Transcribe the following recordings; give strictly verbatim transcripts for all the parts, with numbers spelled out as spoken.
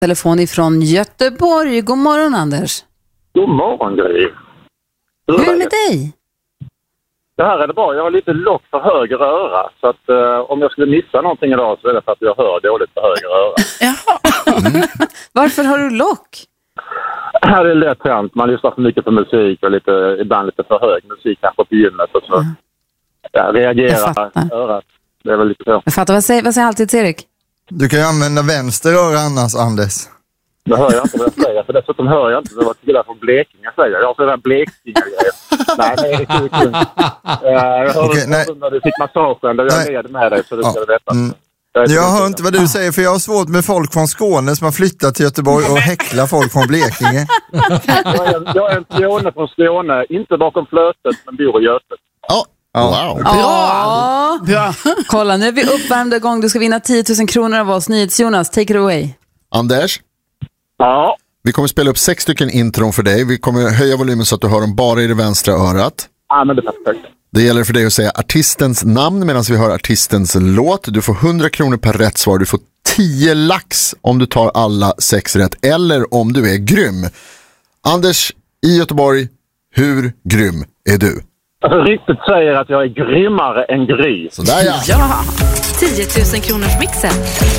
Telefon ifrån Göteborg. God morgon, Anders. God morgon, Gry. Hur är det med dig? Det här är det bra. Jag har lite lock för höger öra. Så att uh, om jag skulle missa någonting idag så är det för att jag hör dåligt på höger öra. Jaha. Mm. Varför har du lock? Här är det lätt hänt. Man lyssnar för mycket på musik och lite, ibland lite för hög musik kanske på gymmet och så. Mm. Jag reagerar jag örat. Det är väl lite så. Jag fattar. Vad säger, vad säger alltid Erik? Du kan ju använda vänster öra annars, Anders. Det hör jag inte vad jag säger. För dessutom hör jag inte vad jag från Blekinge säger. Jag har sådär Blekinge-grejer. Nej, nej, det är inte kul. Jag hörde okay, när du fick massagen där jag led med dig så du ja. ska veta. Mm. Jag, jag hör inte vad du säger för jag har svårt med folk från Skåne som har flyttat till Göteborg och häcklar folk från Blekinge. jag, är, jag är en Skåne från Skåne. Inte bakom flötet men bor i Götet. Ja. Oh. Wow. Ja. Bra. Kolla, nu är vi uppvärmda igång. Du ska vinna tio tusen kronor av oss. NyhetsJonas, take it away. Anders? Ja? Vi kommer spela upp sex stycken intron för dig. Vi kommer höja volymen så att du hör dem bara i det vänstra örat. Ja, men det är perfekt. Det gäller för dig att säga artistens namn medan vi hör artistens låt. Du får hundra kronor per rätt svar. Du får tio lax om du tar alla sex rätt. Eller om du är grym. Anders i Göteborg, hur grym är du? Alltså, riktigt säger att jag är grymmare än Gry. Sådär ja. Ja, tio tusen kronors mixen.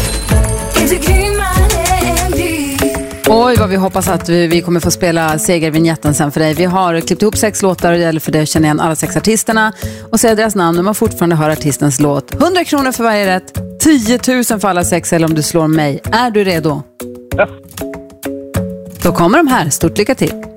Oj, vad vi hoppas att vi, vi kommer få spela segervinjetten sen för dig. Vi har klippt ihop sex låtar och det gäller för dig att känna igen alla sex artisterna och säga deras namn när man fortfarande hör artistens låt. hundra kronor för varje rätt, tio tusen för alla sex eller om du slår mig. Är du redo? Ja. Då kommer de här. Stort lycka till.